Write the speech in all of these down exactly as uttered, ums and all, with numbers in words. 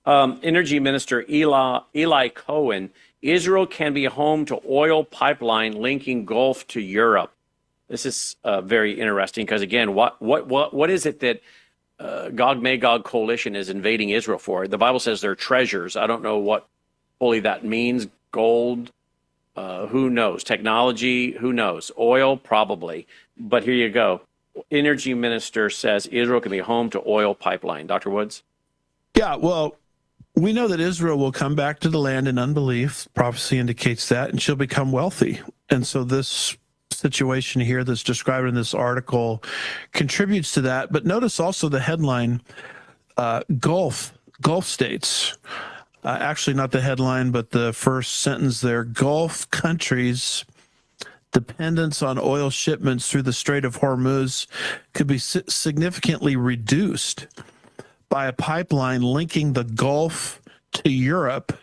Um, Energy Minister Eli, Eli Cohen, Israel can be home to oil pipeline linking Gulf to Europe. This is uh, very interesting because, again, what what what what is it that uh, Gog Magog coalition is invading Israel for? The Bible says they're treasures. I don't know what fully that means. Gold, uh, who knows? Technology, who knows? Oil, probably. But here you go. Energy Minister says Israel can be home to oil pipeline. Doctor Woods? Yeah, well, we know that Israel will come back to the land in unbelief. Prophecy indicates that, and she'll become wealthy. And so this situation here that's described in this article contributes to that. But notice also the headline, uh, Gulf, Gulf states. Uh, actually, not the headline, but the first sentence there. Gulf countries' dependence on oil shipments through the Strait of Hormuz could be si- significantly reduced by a pipeline linking the Gulf to Europe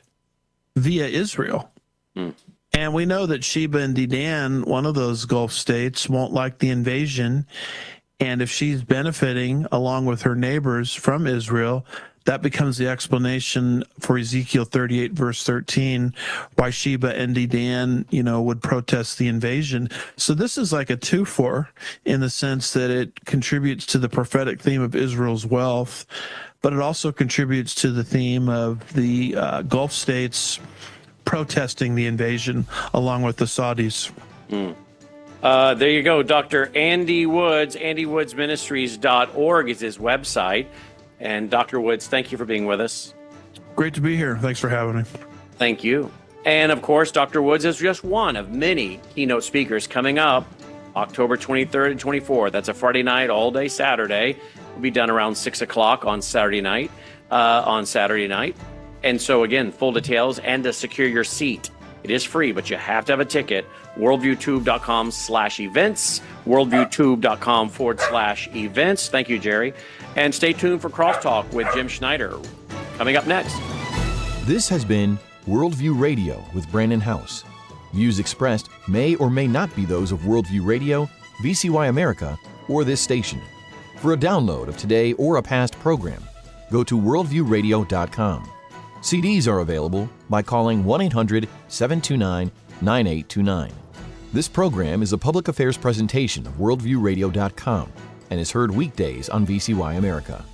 via Israel. Mm. And we know that Sheba and Dedan, one of those Gulf states, won't like the invasion. And if she's benefiting along with her neighbors from Israel, that becomes the explanation for Ezekiel thirty-eight, verse thirteen, why Sheba and Dedan, you know, would protest the invasion. So this is like a two-for in the sense that it contributes to the prophetic theme of Israel's wealth, but it also contributes to the theme of the uh, Gulf states protesting the invasion along with the Saudis. Mm. Uh, there you go. Doctor Andy Woods, andy woods ministries dot org is his website. And Doctor Woods, thank you for being with us. Great to be here. Thanks for having me. Thank you. And of course, Doctor Woods is just one of many keynote speakers coming up October twenty-third and twenty-fourth. That's a Friday night, all day Saturday. We'll be done around six o'clock on Saturday night, uh, on Saturday night. And so again, full details and to secure your seat. It is free, but you have to have a ticket. worldviewtube.com slash events, worldviewtube.com forward slash events. Thank you, Jerry. And stay tuned for Crosstalk with Jim Schneider coming up next. This has been Worldview Radio with Brandon House. Views expressed may or may not be those of Worldview Radio, V C Y America, or this station. For a download of today or a past program, go to worldview radio dot com. C Ds are available by calling one eight hundred seven two nine nine eight two nine. This program is a public affairs presentation of worldview radio dot com and is heard weekdays on V C Y America.